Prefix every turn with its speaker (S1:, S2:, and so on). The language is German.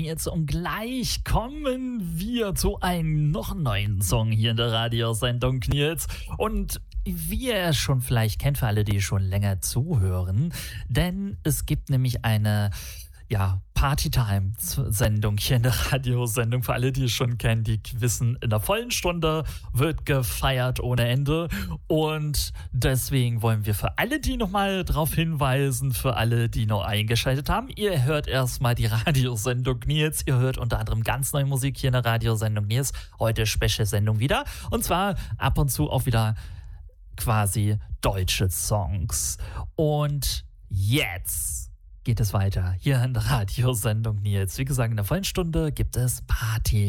S1: Nils und gleich kommen wir zu einem noch neuen Song hier in der Radiosendung Nils. Und wie ihr es schon vielleicht kennt, für alle, die schon länger zuhören, denn es gibt nämlich eine Partytime-Sendung hier in der Radiosendung. Für alle, die es schon kennen, die wissen, in der vollen Stunde wird gefeiert ohne Ende. Und deswegen wollen wir für alle, die nochmal darauf hinweisen, für alle, die noch eingeschaltet haben, ihr hört erstmal die Radiosendung Nils. Ihr hört unter anderem ganz neue Musik hier in der Radiosendung Nils. Heute Special-Sendung wieder. Und zwar ab und zu auch wieder quasi deutsche Songs. Und jetzt geht es weiter hier in der Radiosendung Nils. Wie gesagt, in der vollen Stunde gibt es Party